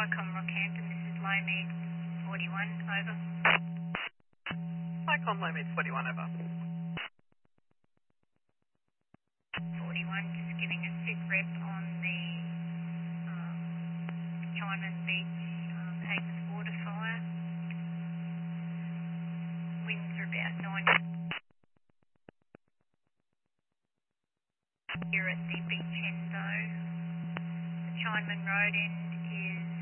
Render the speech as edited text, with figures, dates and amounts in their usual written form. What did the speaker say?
Icon Rockhampton, this is Lomed 41, over. Icon Lomed 41, over. 41, just giving a sit rep on the Chinaman Beach Agnes Water Fire. Winds are about 9. Here at the beach end though, the Chinaman Road end.